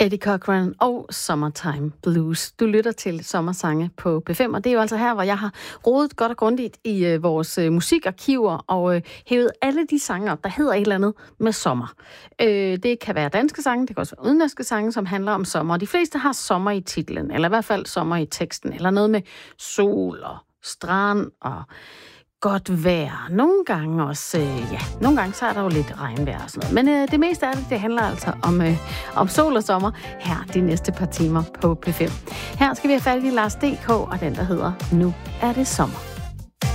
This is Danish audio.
Eddie Cochran og Summertime Blues. Du lytter til Sommersange på P5, og det er jo altså her, hvor jeg har rodet godt og grundigt i vores musikarkiver og hævet alle de sange op, der hedder et eller andet med sommer. Det kan være danske sange, det kan også være udenlandske sange, som handler om sommer. De fleste har sommer i titlen, eller i hvert fald sommer i teksten, eller noget med sol og strand og godt vejr. Nogle gange også, nogle gange så er der jo lidt regnvejr og sådan noget. Men det meste af det handler altså om sol og sommer her de næste par timer på P5. Her skal vi have fat i Lars D.K. og den, der hedder Nu er det sommer.